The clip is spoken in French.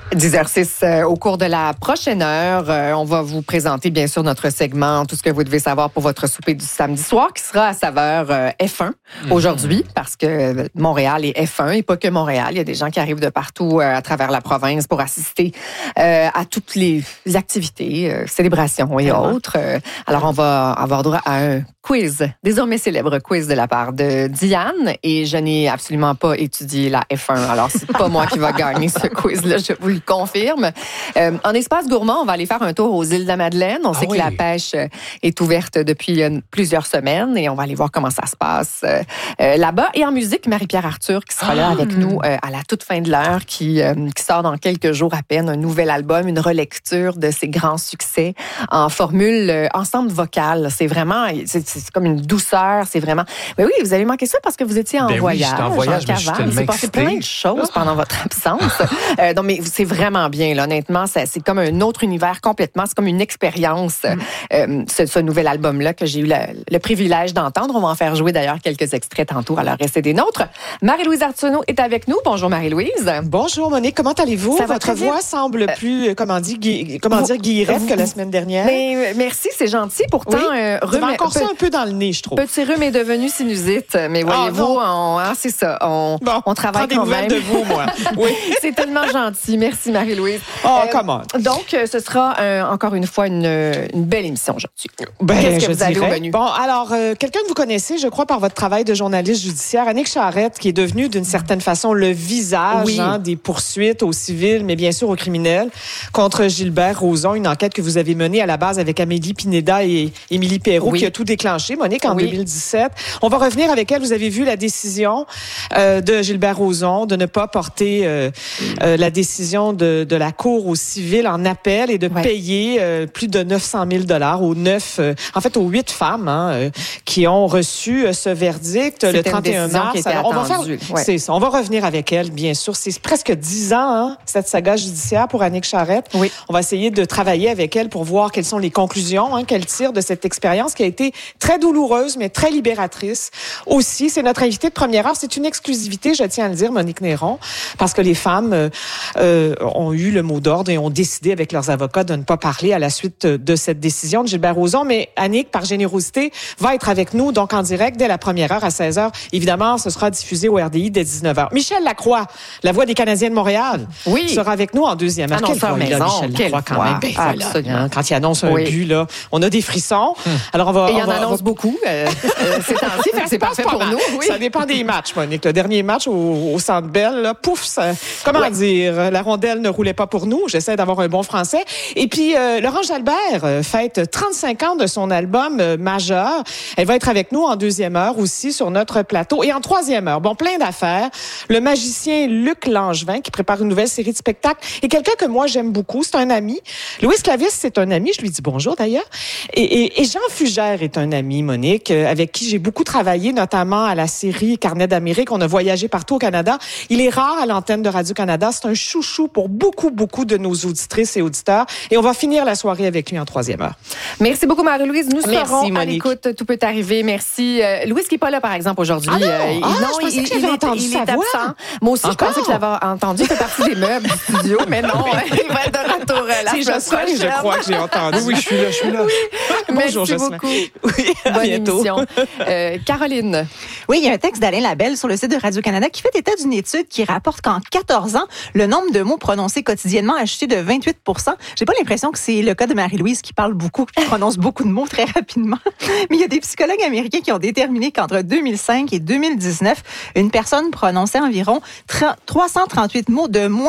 d'exercice au cours de la prochaine heure. On va vous présenter, bien sûr, notre segment, tout ce que vous devez savoir pour votre souper du samedi soir, qui sera à saveur F1 aujourd'hui, parce que Montréal est F1, et pas que Montréal. Il y a des gens qui arrivent de partout à travers la province pour assister à toutes les activités, célébrations et autres. Alors, on va avoir droit à un quiz, désormais célèbre quiz de la part de Diane, et je n'ai absolument pas étudié la F1. Alors, c'est pas moi qui va gagner ce quiz-là, je vous le confirme. En espace gourmand, on va aller faire un tour aux îles de la Madeleine. On sait que la pêche est ouverte depuis plusieurs semaines et on va aller voir comment ça se passe là-bas. Et en musique, Marie-Pierre Arthur qui sera là avec nous à la toute fin de l'heure, qui sort dans quelques jours à peine un nouvel album, une relecture de ses grands succès en formule ensemble vocale. C'est vraiment, c'est comme une douceur, c'est vraiment... Mais oui, vous avez manqué ça parce que vous étiez en voyage. Oui, j'étais en voyage, mais je suis tellement il s'est passé plein de choses pendant votre absence. Non, mais c'est vraiment bien, là. Honnêtement, c'est comme un autre univers complètement. C'est comme une expérience, ce nouvel album-là que j'ai eu le privilège d'entendre. On va en faire jouer d'ailleurs quelques extraits tantôt. Alors, restez des nôtres. Marie-Louise Arsenault est avec nous. Bonjour, Marie-Louise. Bonjour, Monique. Comment allez-vous? Votre voix semble plus, guillerette que la semaine dernière. Mais, merci, c'est gentil. Pourtant, vous avez encore ça un peu dans le nez, je trouve. Petit rhume est devenu sinusite. Mais voyez-vous, c'est ça. On travaille quand même. De vous, moi. Oui. C'est tellement gentil. Merci, Marie-Louise. Comment? Donc, ce sera encore une fois une belle émission aujourd'hui. Qu'est-ce que vous avez au menu? Bon, alors, quelqu'un que vous connaissez, je crois, par votre travail de journaliste judiciaire, Annick Charrette, qui est devenue, d'une certaine façon, le visage des poursuites aux civils, mais bien sûr aux criminels, contre Gilbert Rozon, une enquête que vous avez menée à la base avec Amélie Pineda et Émilie Perrault, qui a tout déclenché, Monique, en 2017. On va revenir avec elle. Vous avez vu la décision de Gilbert Rozon de ne pas porter la décision de la Cour au civil en appel et de payer plus de 900 000 aux 8 femmes qui ont reçu ce verdict le 31 mars. Alors, on va revenir avec elle, bien sûr. C'est presque 10 ans, cette saga judiciaire pour Annick Charrette. Oui. On va essayer de travailler avec elle pour voir quelles sont les conclusions qu'elle tire de cette expérience qui a été très douloureuse, mais très libératrice aussi. C'est notre invitée de première heure. C'est une exclusivité, je tiens à le dire, Monique Néron, parce que les femmes ont eu le mot d'ordre et ont décidé avec leurs avocats de ne pas parler à la suite de cette décision de Gilbert Rozon. Mais Annick, par générosité, va être avec nous, donc en direct, dès la première heure à 16h. Évidemment, ce sera diffusé au RDI dès 19h. Michel Lacroix, la voix des Canadiens de Montréal, sera avec nous en deuxième heure. Annonceur maison, Michel Lacroix, quand même. Quand il annonce un but, là, on a des frissons. Alors, on va... Et il en annonce beaucoup ces temps-ci, c'est parfait pour nous. Oui. Ça dépend des matchs, Monique. Le dernier match au Centre Bell, là, pouf, comment dire, la rondelle ne roulait pas pour nous. J'essaie d'avoir un bon français. Et puis, Laurent Jalbert fête 35 ans de son album Majeur. Elle va être avec nous en deuxième heure aussi sur notre plateau. Et en troisième heure, plein d'affaires. Le magicien Luc Langevin qui prépare une nouvelle série de spectacles. Et quelqu'un que moi, j'aime beaucoup, c'est un ami. Louis Clavis, c'est un ami. Je lui dis bonjour d'ailleurs. Et Jean Fugère est un ami, Monique, avec qui j'ai beaucoup travaillé, notamment à la série Carnet d'Amérique. On a voyagé partout au Canada. Il est rare à l'antenne de Radio-Canada. C'est un chouchou pour beaucoup, beaucoup de nos auditrices et auditeurs. Et on va finir la soirée avec lui en troisième heure. Merci beaucoup, Marie-Louise. Nous serons à l'écoute. Tout peut arriver. Merci. Louis qui n'est pas là, par exemple, aujourd'hui. Je pensais que j'avais entendu sa voix. Absent. Moi aussi, je pensais que je l'avais entendu. Il fait partie des meubles du studio, mais non, il va être de retour la semaine prochaine. Je crois que j'ai entendu. Oui, je suis là. Bonjour, merci beaucoup. Oui, à bientôt. Caroline. Oui, il y a un texte d'Alain Labelle sur le site de Radio-Canada qui fait état d'une étude qui rapporte qu'en 14 ans, le nombre de mots prononcés quotidiennement a chuté de 28 %. J'ai pas l'impression que c'est le cas de Marie-Louise qui parle beaucoup, qui prononce beaucoup de mots très rapidement. Mais il y a des psychologues américains qui ont déterminé qu'entre 2005 et 2019, une personne prononçait environ 338 mots de moins